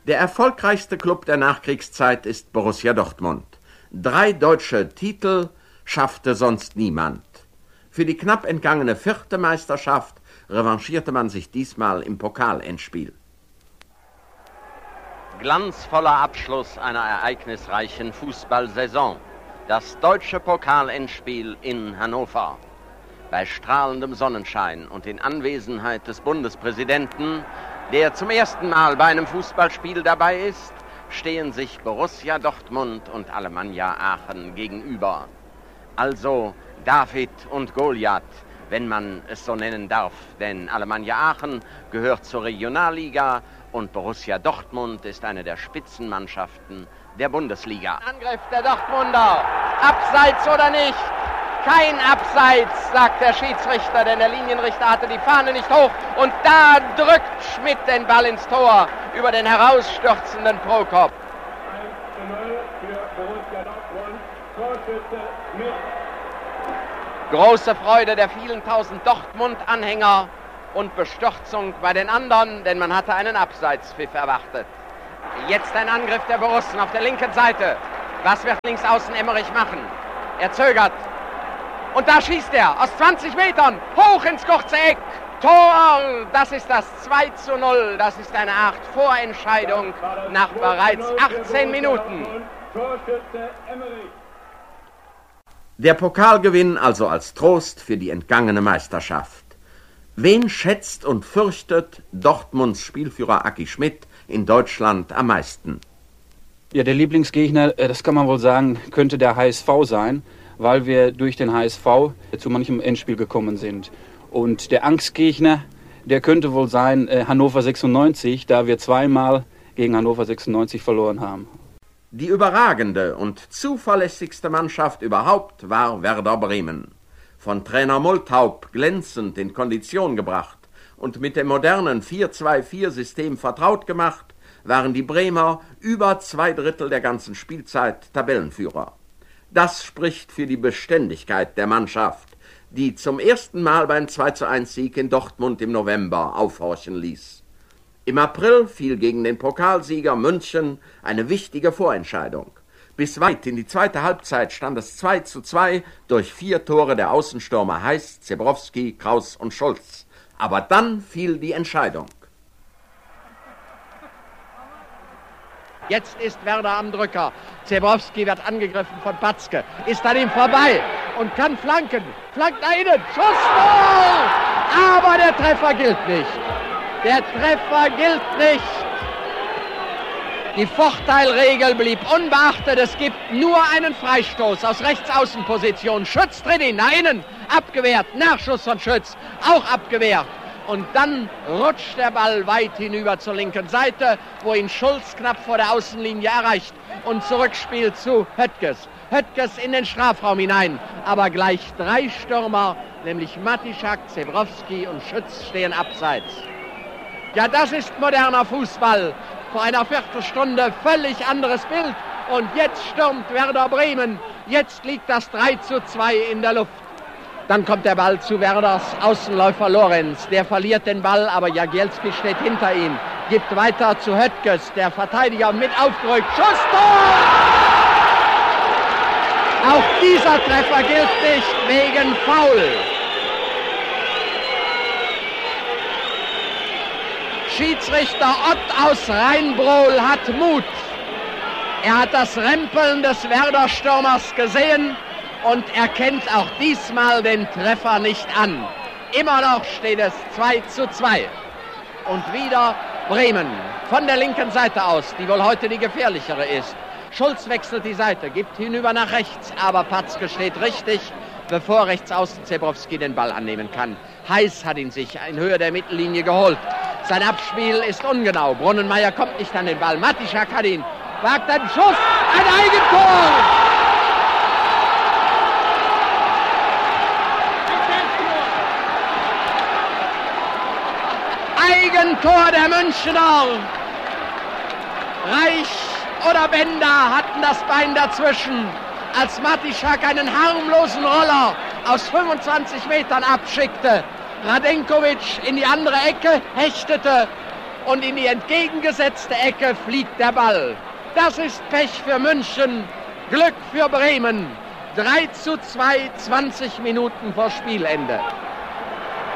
Der erfolgreichste Klub der Nachkriegszeit ist Borussia Dortmund. 3 deutsche Titel schaffte sonst niemand. Für die knapp entgangene 4. Meisterschaft revanchierte man sich diesmal im Pokalendspiel. Glanzvoller Abschluss einer ereignisreichen Fußballsaison. Das deutsche Pokalendspiel in Hannover. Bei strahlendem Sonnenschein und in Anwesenheit des Bundespräsidenten, der zum ersten Mal bei einem Fußballspiel dabei ist, stehen sich Borussia Dortmund und Alemannia Aachen gegenüber. Also David und Goliath, wenn man es so nennen darf, denn Alemannia Aachen gehört zur Regionalliga und Borussia Dortmund ist eine der Spitzenmannschaften der Bundesliga. Angriff der Dortmunder, abseits oder nicht? Kein Abseits, sagt der Schiedsrichter, denn der Linienrichter hatte die Fahne nicht hoch. Und da drückt Schmidt den Ball ins Tor über den herausstürzenden Prokop. 1:0 für Borussia Dortmund. Torschütze Schmidt. Große Freude der vielen tausend Dortmund-Anhänger und Bestürzung bei den anderen, denn man hatte einen Abseitspfiff erwartet. Jetzt ein Angriff der Borussen auf der linken Seite. Was wird links außen Emmerich machen? Er zögert. Und da schießt er aus 20 Metern hoch ins kurze Eck. Tor, das ist das 2:0. Das ist eine Art Vorentscheidung nach bereits 18 Minuten. Torschütze Emmerich. Der Pokalgewinn also als Trost für die entgangene Meisterschaft. Wen schätzt und fürchtet Dortmunds Spielführer Aki Schmidt in Deutschland am meisten? Ja, der Lieblingsgegner, das kann man wohl sagen, könnte der HSV sein, weil wir durch den HSV zu manchem Endspiel gekommen sind. Und der Angstgegner, der könnte wohl sein Hannover 96, da wir zweimal gegen Hannover 96 verloren haben. Die überragende und zuverlässigste Mannschaft überhaupt war Werder Bremen. Von Trainer Multhaup glänzend in Kondition gebracht und mit dem modernen 4-2-4-System vertraut gemacht, waren die Bremer über 2/3 der ganzen Spielzeit Tabellenführer. Das spricht für die Beständigkeit der Mannschaft, die zum ersten Mal beim 2:1-Sieg in Dortmund im November aufhorchen ließ. Im April fiel gegen den Pokalsieger München eine wichtige Vorentscheidung. Bis weit in die zweite Halbzeit stand es 2:2 durch 4 Tore der Außenstürmer Heiß, Zebrowski, Kraus und Schulz. Aber dann fiel die Entscheidung. Jetzt ist Werder am Drücker. Zebrowski wird angegriffen von Batzke. Ist an ihm vorbei und kann flanken. Flankt nach innen. Schuss! Aber der Treffer gilt nicht. Der Treffer gilt nicht. Die Vorteilregel blieb unbeachtet. Es gibt nur einen Freistoß aus Rechtsaußenposition. Schütz tritt ihn nach innen. Abgewehrt. Nachschuss von Schütz. Auch abgewehrt. Und dann rutscht der Ball weit hinüber zur linken Seite, wo ihn Schulz knapp vor der Außenlinie erreicht und zurückspielt zu Höttges. Höttges in den Strafraum hinein, aber gleich 3 Stürmer, nämlich Matischak, Zebrowski und Schütz stehen abseits. Ja, das ist moderner Fußball. Vor einer Viertelstunde völlig anderes Bild und jetzt stürmt Werder Bremen. Jetzt liegt das 3:2 in der Luft. Dann kommt der Ball zu Werders Außenläufer Lorenz. Der verliert den Ball, aber Jagielski steht hinter ihm. Gibt weiter zu Höttges, der Verteidiger mit aufgerückt. Schuss, Tor! Auch dieser Treffer gilt nicht wegen Foul. Schiedsrichter Ott aus Rheinbrohl hat Mut. Er hat das Rempeln des Werder-Stürmers gesehen und erkennt auch diesmal den Treffer nicht an. Immer noch steht es 2:2. Und wieder Bremen von der linken Seite aus, die wohl heute die gefährlichere ist. Schulz wechselt die Seite, gibt hinüber nach rechts, aber Patzke steht richtig, bevor rechts außen Zebrowski den Ball annehmen kann. Heiß hat ihn sich in Höhe der Mittellinie geholt. Sein Abspiel ist ungenau. Brunnenmeier kommt nicht an den Ball. Matischak hat ihn. Wagt einen Schuss. Ein Eigentor. Eigentor der Münchner. Reich oder Bender hatten das Bein dazwischen, als Matischak einen harmlosen Roller aus 25 Metern abschickte. Radenkovic in die andere Ecke hechtete und in die entgegengesetzte Ecke fliegt der Ball. Das ist Pech für München, Glück für Bremen. 3:2, 20 Minuten vor Spielende.